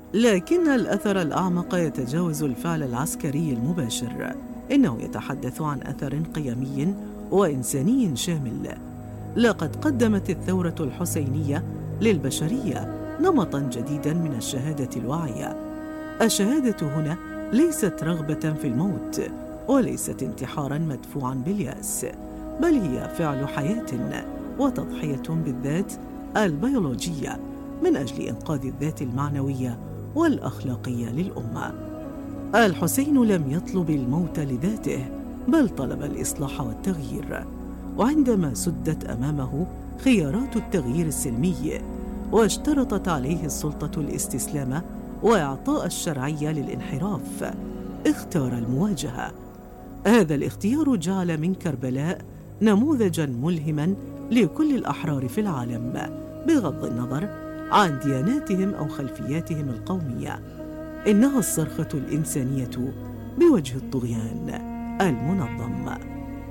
لكن الأثر الأعمق يتجاوز الفعل العسكري المباشر، إنه يتحدث عن أثر قيمي وإنساني شامل. لقد قدمت الثورة الحسينية للبشرية نمطاً جديداً من الشهادة الواعية. الشهادة هنا ليست رغبة في الموت، وليست انتحاراً مدفوعاً باليأس، بل هي فعل حياة وتضحية بالذات البيولوجية من أجل إنقاذ الذات المعنوية والأخلاقية للأمة. الحسين لم يطلب الموت لذاته، بل طلب الإصلاح والتغيير. وعندما سدت أمامه خيارات التغيير السلمي واشترطت عليه السلطة الاستسلام وإعطاء الشرعية للانحراف، اختار المواجهة. هذا الاختيار جعل من كربلاء نموذجاً ملهماً لكل الأحرار في العالم، بغض النظر عن دياناتهم أو خلفياتهم القومية. إنها الصرخة الإنسانية بوجه الطغيان المنظم.